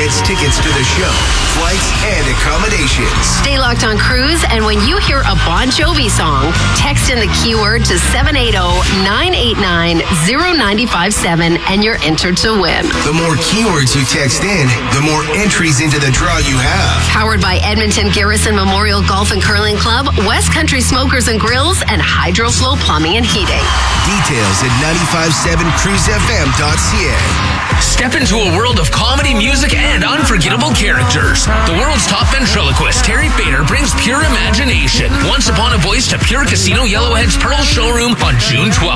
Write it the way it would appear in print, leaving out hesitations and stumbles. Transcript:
gets tickets to the show, flights, and accommodations. Stay locked on Cruise, and when you hear a Bon Jovi song, text in the keyword to 780-989-0957 and you're entered to win. The more keywords you text in, the more entries into the draw you have. Powered by Edmonton Garrison Memorial Golf and Curling Club, West Country Smokers and Grills, and HydroFlow Plumbing and Heating. Details at 957cruisefm.ca. Step into a world of comedy, music, and unforgettable characters. The world's top ventriloquist, Terry Fader, brings pure imagination. Once Upon a Voice to Pure Casino Yellowhead's Pearl Showroom on June 12th.